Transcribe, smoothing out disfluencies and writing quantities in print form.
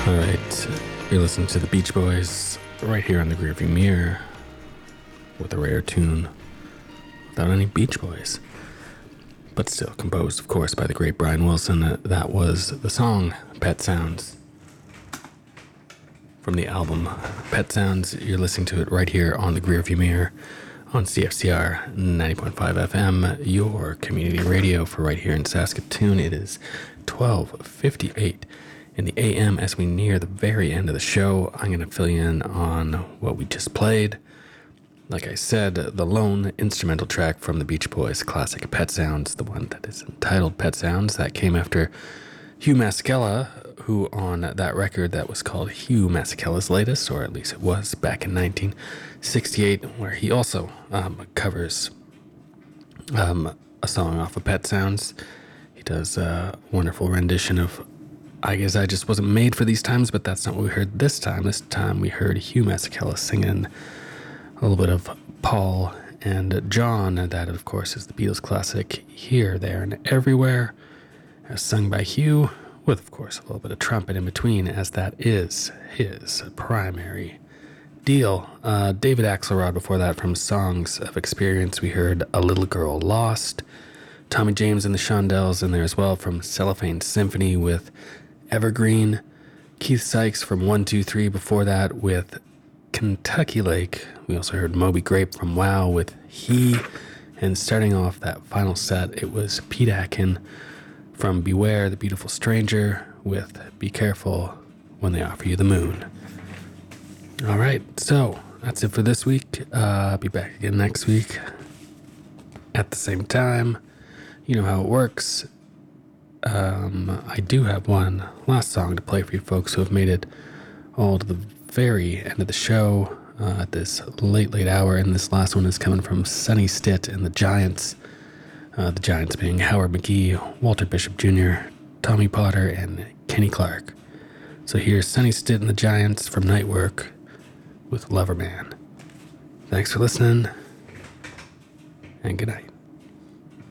All right, you're listening to the Beach Boys right here on the rearview mirror with a rare tune without any Beach Boys, but still composed, of course, by the great Brian Wilson. That was the song Pet Sounds from the album Pet Sounds. You're listening to it right here on the rearview mirror on CFCR 90.5 FM, your community radio for right here in Saskatoon. It is 12:58 in the AM. As we near the very end of the show, I'm going to fill you in on what we just played. Like I said, the lone instrumental track from the Beach Boys' classic Pet Sounds, the one that is entitled Pet Sounds, that came after Hugh Masekela, who on that record that was called Hugh Masekela's Latest, or at least it was back in 1968, where he also covers a song off of Pet Sounds. He does a wonderful rendition of I Guess I Just Wasn't Made for These Times, but that's not what we heard this time. This time we heard Hugh Masekela singing a little bit of Paul and John, and that, of course, is the Beatles classic Here, There, and Everywhere, as sung by Hugh, with, of course, a little bit of trumpet in between, as that is his primary deal. David Axelrod before that from Songs of Experience. We heard A Little Girl Lost. Tommy James and the Shondells in there as well from Cellophane Symphony with Evergreen. Keith Sykes from 1-2-3 before that with Kentucky Lake. We also heard Moby Grape from Wow with He. And starting off that final set, it was Pete Atkin from Beware the Beautiful Stranger with Be Careful When They Offer You the Moon. All right, so that's it for this week. I'll be back again next week at the same time. You know how it works. I do have one last song to play for you folks who have made it all to the very end of the show at this late hour, and this last one is coming from Sonny Stitt and the Giants. The Giants being Howard McGee, Walter Bishop Jr., Tommy Potter, and Kenny Clark. So here's Sonny Stitt and the Giants from Nightwork with Loverman. Thanks for listening, and good night.